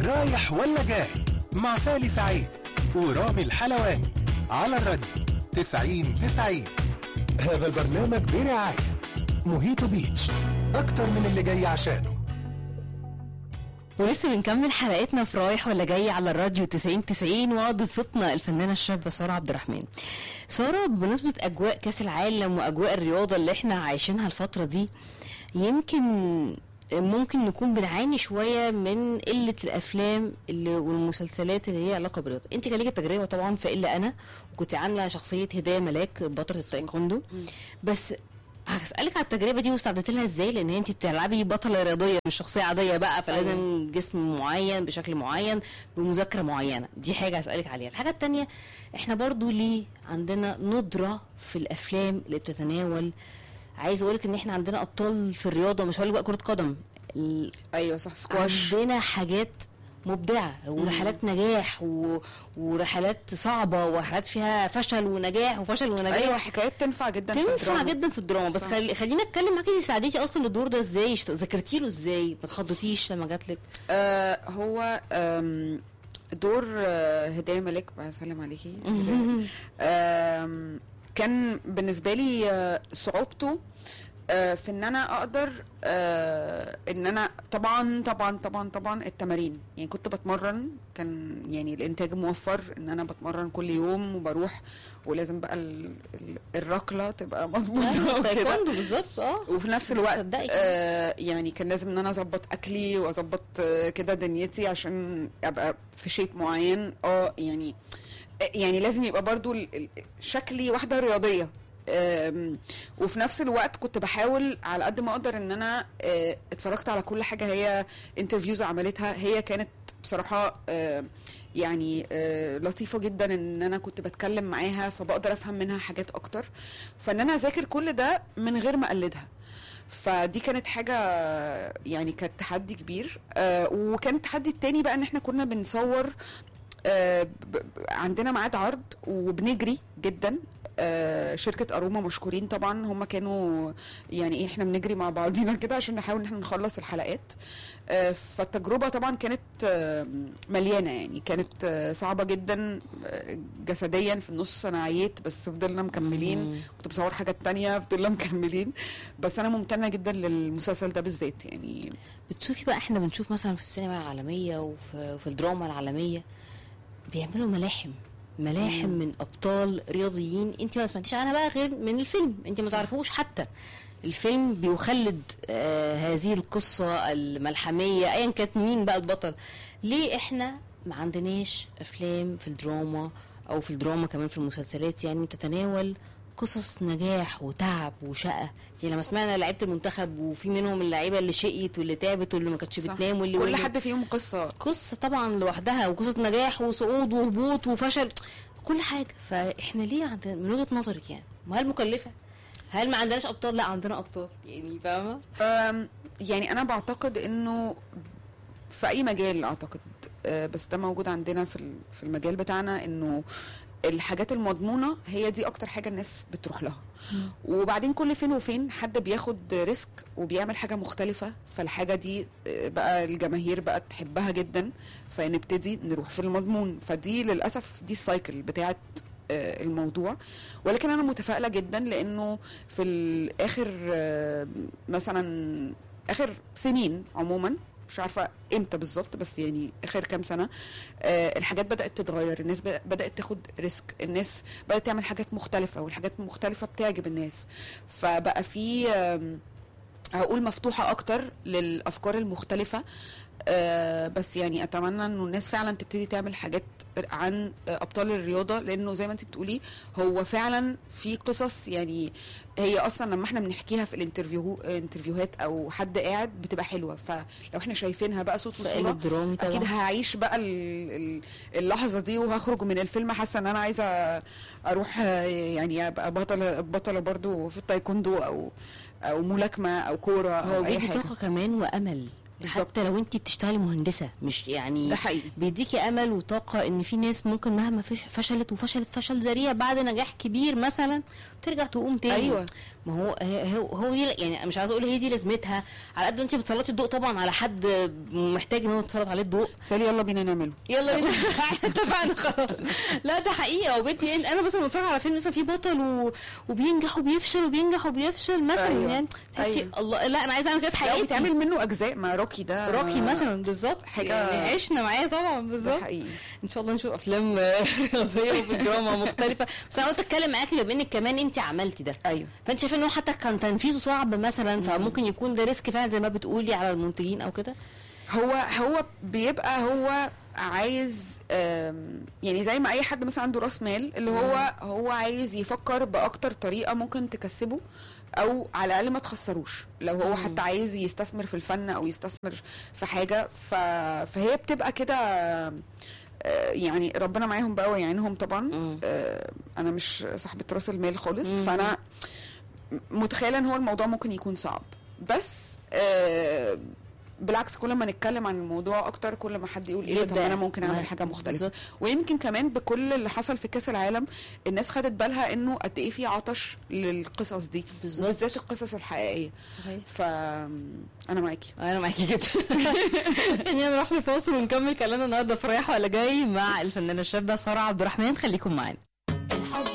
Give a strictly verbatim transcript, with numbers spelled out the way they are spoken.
رايح ولا جاي مع سالي سعيد ورامي الحلواني على الراديو تسعين تسعين. هذا البرنامج برعاية موهيتو بيتش، أكتر من اللي جاي عشانه. ولسه بنكمل حلقتنا في رايح ولا جاي على الراديو تسعين تسعين، وضيفتنا الفنانة الشابة سارة عبد الرحمن. سارة، بمناسبة أجواء كاس العالم وأجواء الرياضة اللي احنا عايشينها الفترة دي، يمكن ممكن نكون بنعاني شوية من قلة الأفلام اللي والمسلسلات اللي هي علاقة بالرياضة. انت كان ليكي تجربة طبعا في إلا أنا، وكنت عاملة شخصية هداية ملاك بطلة التايكوندو، بس هسألك على التجربة دي واستعدت لها ازاي؟ لان انت بتلعبي بطلة رياضية مش شخصية عادية بقى، فلازم جسم معين بشكل معين بمذاكرة معينة. دي حاجة هسألك عليها. الحاجة التانية، احنا برضو ليه عندنا ندرة في الافلام اللي بتتناول، عايز اقولك ان احنا عندنا ابطال في الرياضة، مش هقولك بقى كرة قدم، ايوه صح، سكواش، عندنا حاجات مبدعة ورحلات نجاح و... ورحلات صعبة ورحلات فيها فشل ونجاح وفشل ونجاح. ايوه، حكايات تنفع جدا تنفع في الدراما. جدا في الدراما. بس خلي... خلينا نتكلم معاكي، دي ساعدتي اصلا الدور ده ازاي؟ ذاكرتي له ازاي؟ ما تخضتيش لما جات لك؟ آه هو آم دور آه هداية ملاك، بسلم عليكي. آم كان بالنسبة لي آه صعوبته آه في ان انا اقدر آه ان انا طبعا طبعا طبعا طبعا التمارين، يعني كنت بتمرن، كان يعني الانتاج موفر ان انا بتمرن كل يوم وبروح، ولازم بقى ال ال الركله تبقى مظبوطه تايكوندو بالظبط. اه وفي نفس الوقت آه يعني كان لازم ان انا اظبط اكلي واظبط آه كده دنيتي عشان ابقى في شيب معين. اه يعني يعني لازم يبقى برضو شكلي واحده رياضيه. وفي نفس الوقت كنت بحاول على قد ما اقدر ان انا اه اتفرجت على كل حاجه هي انترفيوز عملتها، هي كانت بصراحه اه يعني اه لطيفه جدا ان انا كنت بتكلم معاها فبقدر افهم منها حاجات اكتر، فان انا اذاكر كل ده من غير ما اقلدها. فدي كانت حاجه يعني كانت تحدي كبير. اه وكان التحدي التاني بقى ان احنا كنا بنصور اه عندنا ميعاد عرض وبنجري جدا. آه شركة أروما مشكورين طبعا، هم كانوا يعني ايه احنا بنجري مع بعضينا كده عشان نحاول ان احنا نخلص الحلقات. آه فالتجربة طبعا كانت آه مليانة، يعني كانت آه صعبة جدا آه جسديا. في النص انا عييت بس فضلنا مكملين، كنت بصور حاجات تانية فضلنا مكملين. بس انا ممتنة جدا للمسلسل ده بالذات. يعني بتشوفي بقى احنا بنشوف مثلا في السينما العالمية وفي في الدراما العالمية بيعملوا ملاحم ملاحم من ابطال رياضيين انت ما سمعتيش عنها بقى غير من الفيلم، انت ما تعرفوش حتى الفيلم بيخلد آه هذه القصة الملحمية ايا كانت مين بقى البطل. ليه احنا ما عندناش افلام في الدراما او في الدراما كمان في المسلسلات يعني تتناول قصص نجاح وتعب وشقة؟ يعني لما سمعنا لعيبه المنتخب وفي منهم اللعيبه اللي شقيت واللي تعبت واللي ما كانتش بتنام واللي كل حد فيهم قصه قصه طبعا لوحدها، وقصه نجاح وصعود وهبوط وفشل كل حاجه. فاحنا ليه عندنا من وجهه نظرك يعني؟ ما هل مكلفه؟ هل ما عندناش ابطال؟ لا عندنا ابطال يعني، فاهمه؟ يعني انا بعتقد انه في اي مجال اعتقد أه بس ده موجود عندنا في في المجال بتاعنا، انه الحاجات المضمونة هي دي اكتر حاجة الناس بتروح لها. مم. وبعدين كل فين وفين حد بياخد ريسك وبيعمل حاجة مختلفة، فالحاجة دي بقى الجماهير بقى تحبها جدا، فنبتدي نروح في المضمون. فدي للأسف دي السايكل بتاعت الموضوع. ولكن انا متفائلة جدا لانه في الاخر مثلا اخر سنين عموما، مش عارفه امتى بالظبط بس يعني اخر كام سنه آه الحاجات بدات تتغير، الناس بدات تاخد ريسك، الناس بدات تعمل حاجات مختلفه والحاجات المختلفه بتعجب الناس. فبقى في آه هقول مفتوحه اكتر للافكار المختلفه. آه بس يعني اتمنى انه الناس فعلا تبتدي تعمل حاجات عن آه ابطال الرياضه، لانه زي ما انت بتقولي هو فعلا في قصص يعني هي اصلا لما احنا بنحكيها في الانترفيو انترفيوهات او حد قاعد بتبقى حلوه، فلو احنا شايفينها بقى صوت وصوره اكيد هعيش بقى اللحظه دي وهخرج من الفيلم حاسه ان انا عايزه اروح يعني ابقى بطله بطله برضو في التايكوندو او او ملاكمه او كوره او اي حاجه. طاقه كمان وامل حتى لو انت بتشتغلي مهندسه مش يعني ده حقيقي. بيديكي امل وطاقه ان في ناس ممكن مهما فش- فشلت وفشلت فشل ذريع بعد نجاح كبير مثلا ترجع تقوم تاني. أيوة. ما هو هو هو دي يعني أنا مش عايزه اقول هي دي لازمتها، على قد ما انت بتسلطي الضوء طبعا على حد محتاج ان هو يتسلط عليه الضوء. سالي يلا بينا نعمله. يلا بينا اتفقنا خلاص. لا ده حقيقه وبنتي انا مثلا بتفرج على فيلم مثلا فيه بطل و... وبينجح وبيفشل وبينجح وبيفشل مثلا. أيوة. يعني تحسي أيوة. الله لا انا عايزه اعمل كده في لا حياتي. بتعمل منه اجزاء مع روكي ده. روكي مثلا بالظبط حاجة- يعني عشنا معاه طبعا ده بالظبط. حقيقي. ان شاء الله نشوف افلام رياضيه وبدراما مختلفه. بس انا قلت اتكلم معاكي بما انك كمان انت عملتي ده. ايوه. فانت شايفه انه حتى كان تنفيذه صعب مثلا فممكن يكون ده ريسك فعلا زي ما بتقولي على المنتجين او كده. هو هو بيبقى هو عايز آم، يعني زي ما اي حد مثلا عنده راس مال اللي هو هو عايز يفكر باكتر طريقه ممكن تكسبه او على الاقل ما تخسروش لو هو مم. حتى عايز يستثمر في الفن او يستثمر في حاجه ف... فهي بتبقى كده آه، يعني ربنا معاهم بقى ويعينهم طبعا. مم. آه، انا مش صاحبه راس المال خالص مم. فانا متخيله ان هو الموضوع ممكن يكون صعب بس آه، بالعكس كل ما نتكلم عن الموضوع اكتر كل ما حد يقول ايه ده طب يبدأ. انا ممكن اعمل ما- حاجه مختلفه. بالظبط. ويمكن كمان بكل اللي حصل في كاس العالم الناس خدت بالها انه قد ايه في عطش للقصص دي بالظبط. وبالذات القصص الحقيقيه. صحيح. فانا معاكي. انا معاكي جدا. يعني نروح لفاصل ونكمل كلامنا النهارده في رايح ولا جاي مع الفنانه الشابه ساره عبد الرحمن. خليكم معانا.